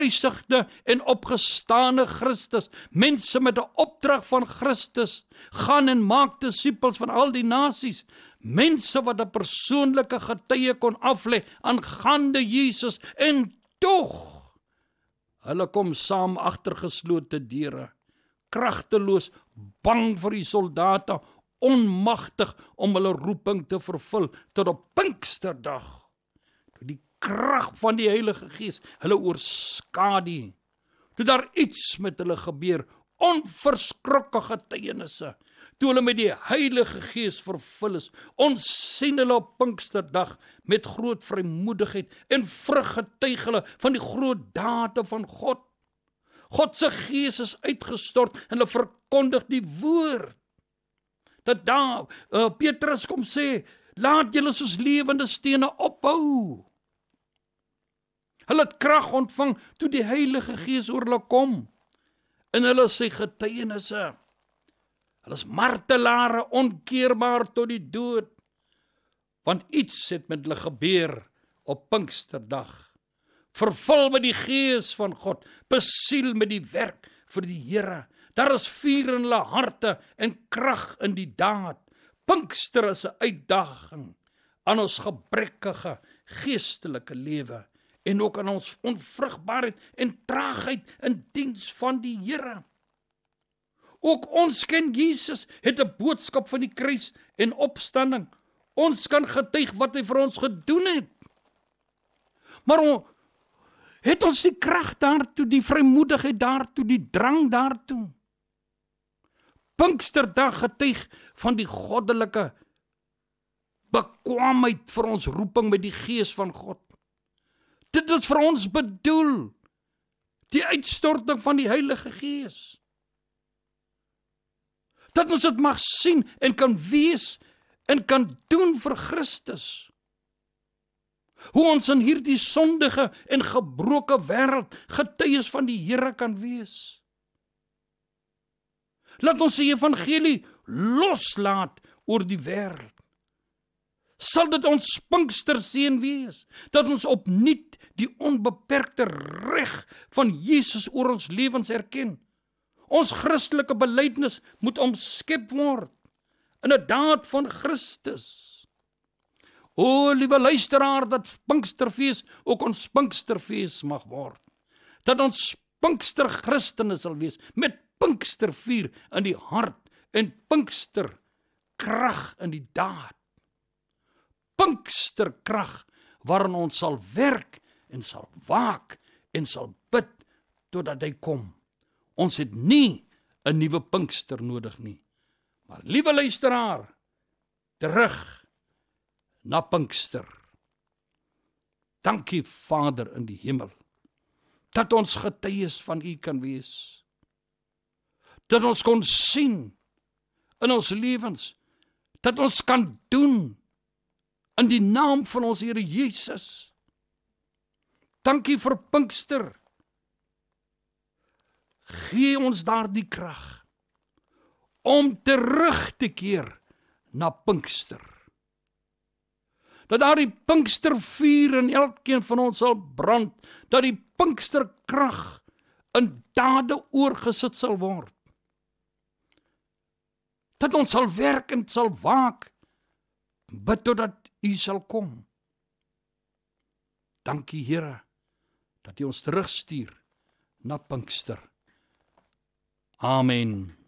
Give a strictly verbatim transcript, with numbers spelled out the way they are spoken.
gekruisigde en opgestane Christus, mense met 'n opdrag van Christus, gaan en maak disippels van al die nasies, mense wat 'n persoonlike getuie kon aflê aangaande Jesus, en tog, hulle kom saam agter geslote deure, kragteloos, bang vir die soldate, onmagtig om hulle roeping te vervul, tot op Pinksterdag, toe die krag van die Heilige Gees hulle oorskadu, toe daar iets met hulle gebeur, onverskrokke getuienisse, toe hulle met die Heilige Gees vervul is. Ons sien hulle op Pinksterdag met groot vrymoedigheid en vrug getuig hulle van die groot dade van God. God se Gees is uitgestort en hulle verkondig die woord. Dat daar uh, Petrus kom sê, laat julle soos lewende stene ophou. Hulle het krag ontvang toe die Heilige Gees oor hulle kom. En hulle sê getuienisse. Hulle is martelare, onkeerbaar tot die dood. Want iets het met hulle gebeur op Pinksterdag. Vervul met die Gees van God, besiel met die werk vir die Here. Daar is vuur in hulle harte en krag in die daad. Pinkster is 'n uitdaging aan ons gebrekkige geestelike lewe en ook aan ons onvrugbaarheid en traagheid in diens van die Here. Ook ons ken Jesus, het 'n boodskap van die kruis en opstanding. Ons kan getuig wat hy vir ons gedoen het. Maar on, het ons die krag daartoe, die vrymoedigheid daartoe, die drang daartoe? Pinksterdag getuig van die goddelike bekwaamheid vir ons roeping met die Gees van God. Dit is vir ons bedoel, die uitstorting van die Heilige Gees. Dat ons dit mag sien en kan wees en kan doen vir Christus. Hoe ons in hierdie sondige en gebroke wêreld getuies van die Here kan wees. Laat ons die evangelie loslaat oor die wêreld. Sal dit ons Pinksterseën wees, dat ons opnuut die onbeperkte reg van Jesus oor ons lewens erken. Ons Christelike belydenis moet omskep word in 'n daad van Christus. O, liewe luisteraar, dat Pinksterfees ook ons Pinksterfees mag word. Dat ons Pinkster Christene sal wees, met Pinkstervuur in die hart en Pinkster krag in die daad. Pinksterkrag waarin ons sal werk en sal waak en sal bid totdat hy kom. Ons het nie 'n nuwe Pinkster nodig nie. Maar liewe luisteraar, terug na Pinkster. Dankie Vader in die hemel, dat ons getuies van U kan wees. Dat ons kon sien in ons lewens, dat ons kan doen in die naam van ons Here Jesus. Dankie vir Pinkster. Gee ons daardie krag om terug te keer na Pinkster. Dat daardie Pinkstervuur in elkeen van ons sal brand, dat die Pinksterkrag in dade oorgesit sal word. Dat ons sal werk en sal waak, bid totdat U sal kom. Dankie Here, dat U ons terugstuur na Pinkster. Amen.